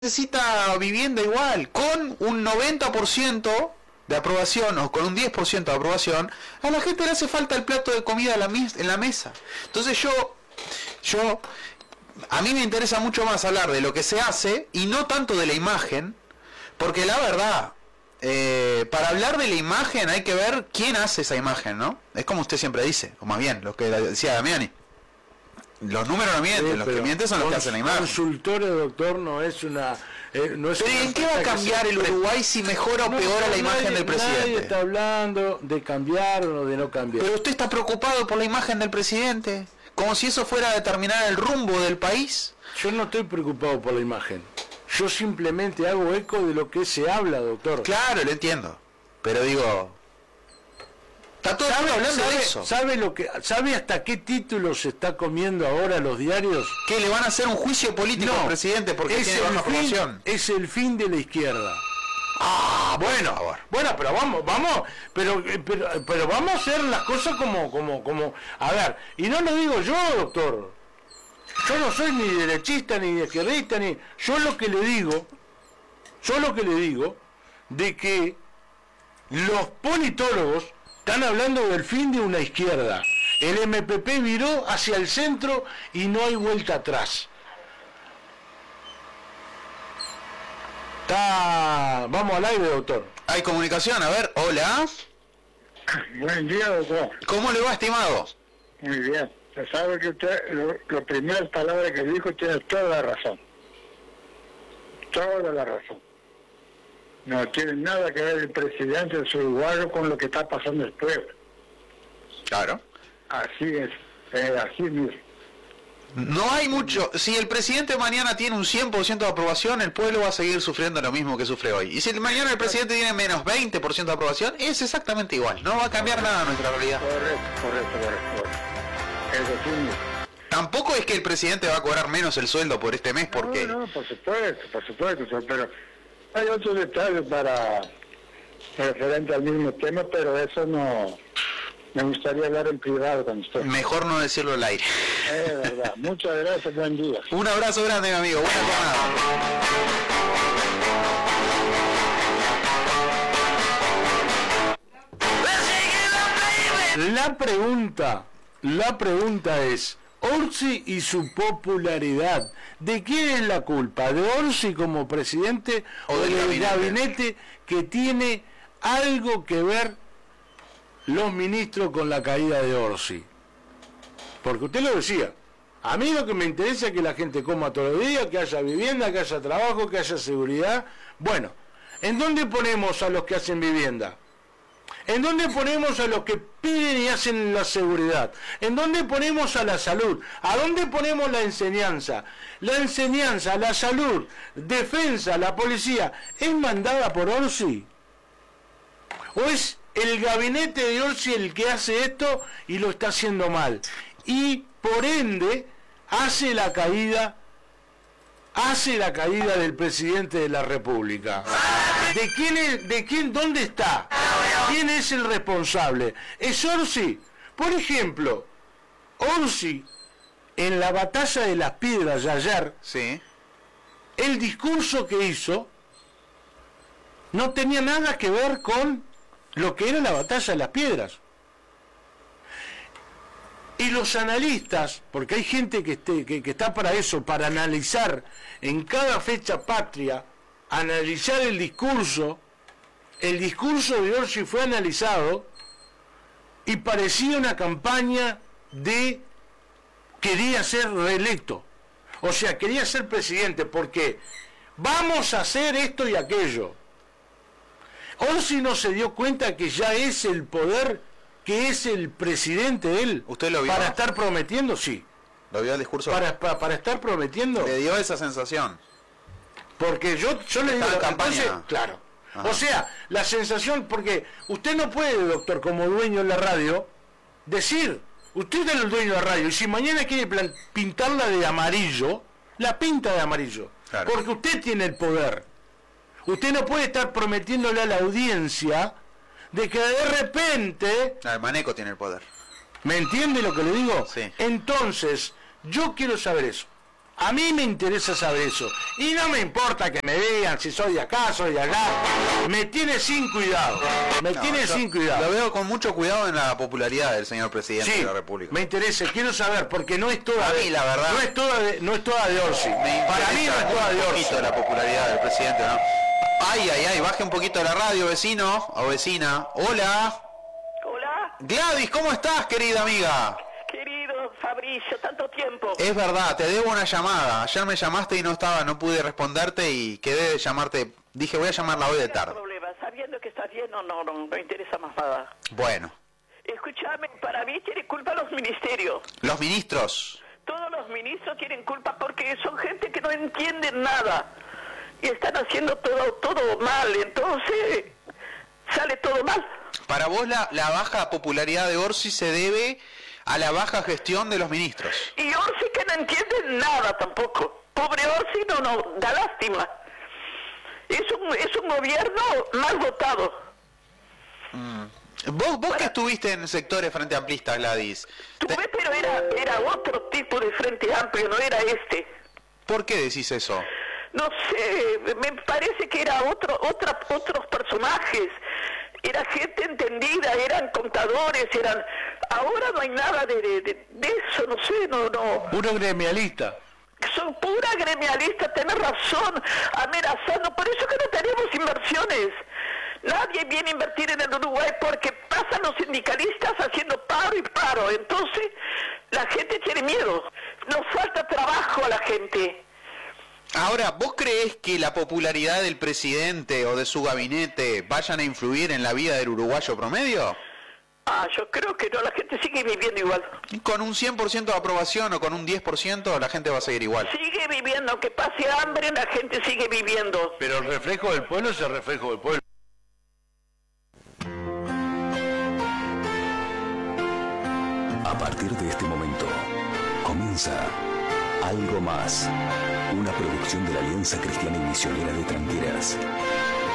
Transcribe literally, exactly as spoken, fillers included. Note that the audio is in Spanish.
necesita vivienda igual, con un noventa por ciento de aprobación o con un diez por ciento de aprobación, a la gente le hace falta el plato de comida en la, en la mesa. Entonces yo, yo, a mí me interesa mucho más hablar de lo que se hace y no tanto de la imagen, porque la verdad, eh, para hablar de la imagen hay que ver quién hace esa imagen, ¿no? Es como usted siempre dice, o más bien, lo que decía Damiani. Los números no mienten, sí, los que mienten son los que hacen la imagen. Consultorio, doctor, no es una... Eh, no es pero una ¿en qué va a cambiar el Uruguay si mejora o no, peora la imagen nadie, del presidente? Nadie está hablando de cambiar o de no cambiar. Pero usted está preocupado por la imagen del presidente, como si eso fuera a determinar el rumbo del país. Yo no estoy preocupado por la imagen. Yo simplemente hago eco de lo que se habla, doctor. Claro, lo entiendo. Pero digo... Está todo ¿Sabe, hablando sabe, de eso. ¿sabe, lo que, ¿Sabe hasta qué título se está comiendo ahora los diarios? Que le van a hacer un juicio político no, al presidente porque es tiene el baja fin, aprobación. Es el fin de la izquierda. Ah, bueno, bueno, pero vamos, vamos, pero, pero, pero vamos a hacer las cosas como, como, como, a ver, y no lo digo yo, doctor. Yo no soy ni derechista ni izquierdista ni, yo lo que le digo, yo lo que le digo, de que los politólogos están hablando del fin de una izquierda. El M P P viró hacia el centro y no hay vuelta atrás. Está... Vamos al aire, doctor. Hay comunicación, a ver, hola. Buen día, doctor. ¿Cómo le va, estimado? Muy bien. Se sabe que usted, lo, las primeras palabras que dijo, tiene toda la razón. Toda la razón. No tiene nada que ver el presidente de su uruguayo con lo que está pasando el pueblo. Claro. Así es, eh, así mismo. No hay mucho. Si el presidente mañana tiene un cien por ciento de aprobación, el pueblo va a seguir sufriendo lo mismo que sufre hoy. Y si mañana el presidente tiene menos veinte por ciento de aprobación, es exactamente igual. No va a cambiar correcto. Nada nuestra realidad. Correcto, correcto, correcto. Eso sí mismo. Tampoco es que el presidente va a cobrar menos el sueldo por este mes, porque... No, no, por supuesto, por supuesto, pero hay otros detalles para referente al mismo tema, pero eso no... Me gustaría hablar en privado con usted. Mejor no decirlo al aire. Es verdad. Muchas gracias, buen día. Un abrazo grande, mi amigo. Buena jornada. La pregunta, la pregunta es, Orsi y su popularidad, ¿de quién es la culpa? ¿De Orsi como presidente o, o del gabinete? gabinete que tiene algo que ver los ministros con la caída de Orsi? Porque usted lo decía, a mí lo que me interesa es que la gente coma todos los días, que haya vivienda, que haya trabajo, que haya seguridad. Bueno, ¿en dónde ponemos a los que hacen vivienda? ¿En dónde ponemos a los que piden y hacen la seguridad? ¿En dónde ponemos a la salud? ¿A dónde ponemos la enseñanza? La enseñanza, la salud, defensa, la policía, ¿es mandada por Orsi? ¿O es el gabinete de Orsi el que hace esto y lo está haciendo mal? Y por ende hace la caída hace la caída del presidente de la República. ¿De quién es, de quién, dónde está? ¿Quién es el responsable? ¿Es Orsi? Por ejemplo, Orsi en la batalla de las piedras de ayer, sí, el discurso que hizo no tenía nada que ver con lo que era la batalla de las piedras. Y los analistas, porque hay gente que, esté, que, que está para eso, para analizar en cada fecha patria, analizar el discurso, el discurso de Orsi fue analizado y parecía una campaña de quería ser reelecto. O sea, quería ser presidente porque vamos a hacer esto y aquello. Orsi no se dio cuenta que ya es el poder, que es el presidente él. ¿Usted lo vio? Para estar prometiendo, sí. ¿Lo vio el discurso? Para, para, para estar prometiendo. Le dio esa sensación. Porque yo, yo le digo, en campaña. Entonces, claro. Ajá. O sea, la sensación, porque usted no puede, doctor, como dueño de la radio, decir, usted es el dueño de la radio, y si mañana quiere plan, pintarla de amarillo, la pinta de amarillo. Claro. Porque usted tiene el poder. Usted no puede estar prometiéndole a la audiencia de que de repente... El maneco tiene el poder. ¿Me entiende lo que le digo? Sí. Entonces, yo quiero saber eso. A mí me interesa saber eso. Y no me importa que me digan si soy de acá, soy de allá. Me tiene sin cuidado. Me No, tiene yo sin cuidado. Lo veo con mucho cuidado en la popularidad del señor presidente Sí, de la República. me interesa, quiero saber, porque no es toda A de, mí, la verdad, no es toda de, no es toda de Orsi. Me Para mí no es toda de un Orsi. poquito la popularidad del presidente, ¿no? Ay, ay, ay, baje un poquito la radio, vecino o vecina. Hola. Hola, Gladys, ¿cómo estás, querida amiga? querido Fabricio, tanto tiempo. Es verdad, te debo una llamada. Ayer me llamaste y no estaba, no pude responderte y quedé de llamarte. Dije, voy a llamarla hoy de No hay tarde. problema, sabiendo que estás bien, no, no, no, no interesa más nada. Bueno, Escúchame, para mí tiene culpa los ministerios. los ministros. Todos los ministros tienen culpa porque son gente que no entienden nada y están haciendo todo, todo mal, entonces sale todo mal. Para vos la, la baja popularidad de Orsi se debe a la baja gestión de los ministros. Y Orsi que no entienden nada tampoco. Pobre Orsi, no, no, da lástima. Es un, es un gobierno mal votado. Vos, vos que estuviste en sectores frente amplistas, Gladys, te- Tuve, pero era, era otro tipo de frente amplio, no era este. ¿por qué decís eso? No sé, me parece que era otro, otra, otros personajes. Era gente entendida, eran contadores, eran... Ahora no hay nada de, de, de, de eso, no sé, no, no. Puro gremialista. Son pura gremialista, tenés razón, amenazando. Por eso que no tenemos inversiones. Nadie viene a invertir en el Uruguay porque pasan los sindicalistas haciendo paro y paro. Entonces, la gente tiene miedo. Nos falta trabajo a la gente. Ahora, ¿vos creés que la popularidad del presidente o de su gabinete vayan a influir en la vida del uruguayo promedio? Ah, yo creo que no, la gente sigue viviendo igual. Con un cien por ciento de aprobación o con un diez por ciento la gente va a seguir igual. Sigue viviendo, aunque pase hambre, la gente sigue viviendo. Pero el reflejo del pueblo es el reflejo del pueblo. A partir de este momento, comienza Algo Más, una producción de la Alianza Cristiana y Misionera de Tranqueras.